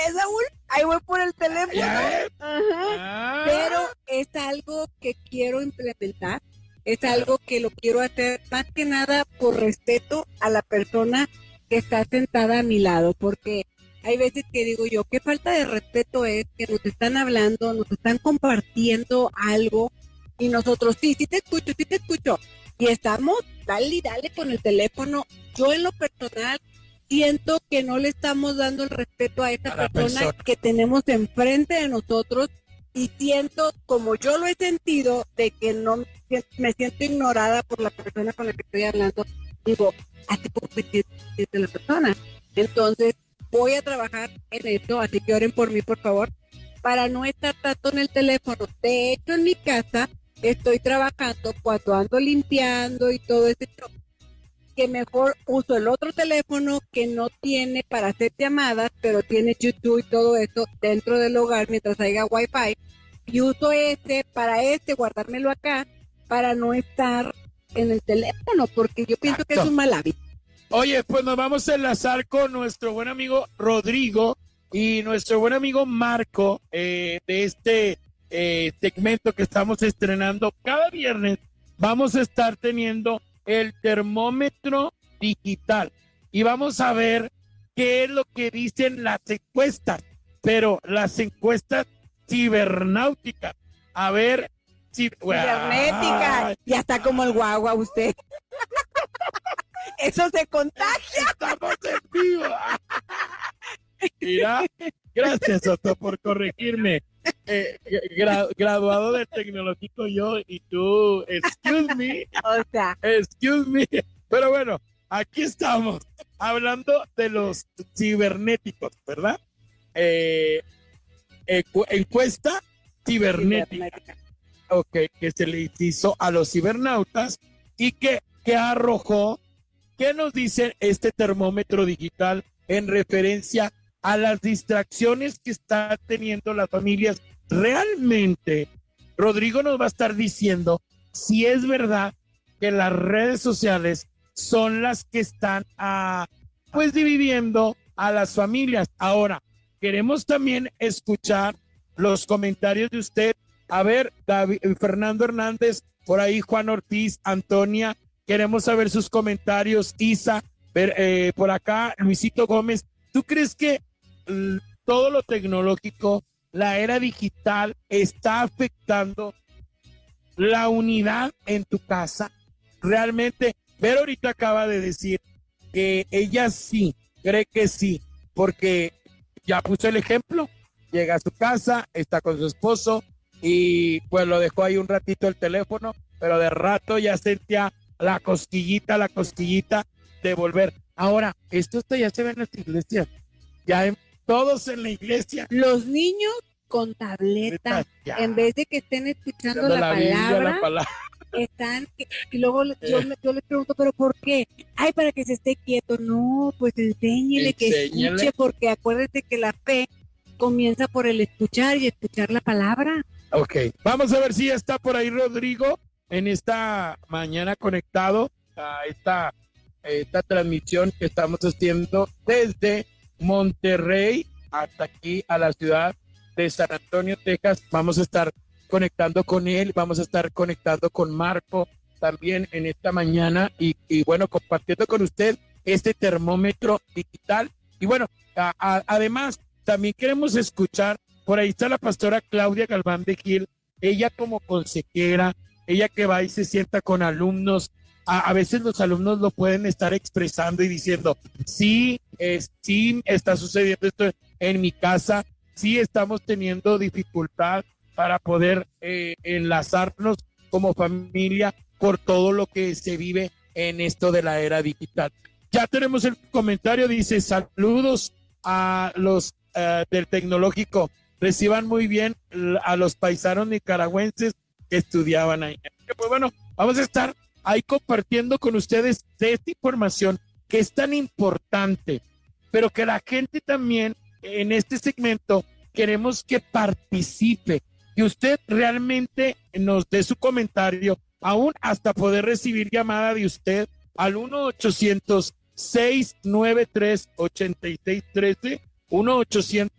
Saúl? Ahí voy por el teléfono. Ajá. Pero es algo que quiero implementar. Es algo que lo quiero hacer más que nada por respeto a la persona que está sentada a mi lado, porque hay veces que digo yo, qué falta de respeto es que nos están hablando, nos están compartiendo algo y nosotros, sí te escucho. Y estamos, dale y dale con el teléfono. Yo en lo personal siento que no le estamos dando el respeto a esa persona que tenemos enfrente de nosotros y siento, como yo lo he sentido, de que no me siento ignorada por la persona con la que estoy hablando. Digo, ¿hace poco me siente la persona? Entonces, voy a trabajar en eso, así que oren por mí, por favor, para no estar tanto en el teléfono. De hecho, en mi casa estoy trabajando cuando ando limpiando y todo ese show, que mejor uso el otro teléfono que no tiene para hacer llamadas, pero tiene YouTube y todo eso dentro del hogar mientras haya Wi-Fi. Y uso para guardármelo acá, para no estar en el teléfono, porque yo pienso que es un mal hábito. Oye, pues nos vamos a enlazar con nuestro buen amigo Rodrigo y nuestro buen amigo Marco de este segmento que estamos estrenando. Cada viernes vamos a estar teniendo el termómetro digital y vamos a ver qué es lo que dicen las encuestas, pero las encuestas cibernáuticas. A ver si... Cibernética. Ya está como el guagua usted. Eso se contagia. Estamos en vivo. Mira, gracias, Otto, por corregirme. Graduado del tecnológico yo y tú, excuse me. Pero bueno, aquí estamos hablando de los cibernéticos, ¿verdad? Encuesta cibernética. Ok, que se le hizo a los cibernautas y que arrojó. ¿Qué nos dice este termómetro digital en referencia a las distracciones que están teniendo las familias? Realmente, Rodrigo nos va a estar diciendo si es verdad que las redes sociales son las que están dividiendo a las familias. Ahora, queremos también escuchar los comentarios de usted. A ver, Fernando Hernández, por ahí Juan Ortiz, Antonia, queremos saber sus comentarios. Isa, por acá, Luisito Gómez, ¿tú crees que todo lo tecnológico, la era digital, está afectando la unidad en tu casa? Realmente, Vero ahorita acaba de decir que ella sí, cree que sí, porque ya puso el ejemplo, llega a su casa, está con su esposo y pues lo dejó ahí un ratito el teléfono, pero de rato ya sentía la cosquillita de volver. Ahora, esto ya se ve en las iglesias, todos en la iglesia. Los niños con tabletas, en vez de que estén escuchando la palabra, están, y luego yo les pregunto, ¿pero por qué? Ay, para que se esté quieto. No, pues enséñele que escuche, porque acuérdate que la fe comienza por el escuchar y escuchar la palabra. Ok, vamos a ver si ya está por ahí Rodrigo en esta mañana conectado a esta transmisión que estamos haciendo desde Monterrey hasta aquí a la ciudad de San Antonio, Texas. Vamos a estar conectando con él, vamos a estar conectando con Marco también en esta mañana y bueno, compartiendo con usted este termómetro digital. Y bueno, además también queremos escuchar, por ahí está la pastora Claudia Galván de Gil, ella como consejera, ella que va y se sienta con alumnos. A veces los alumnos lo pueden estar expresando y diciendo, sí está sucediendo esto en mi casa, sí estamos teniendo dificultad para poder enlazarnos como familia por todo lo que se vive en esto de la era digital. Ya tenemos el comentario, dice, saludos a los del tecnológico, reciban muy bien a los paisanos nicaragüenses que estudiaban ahí. Pues bueno, vamos a estar ahí compartiendo con ustedes de esta información que es tan importante, pero que la gente también en este segmento queremos que participe, que usted realmente nos dé su comentario, aún hasta poder recibir llamada de usted al 1-800-693-8613, 1-800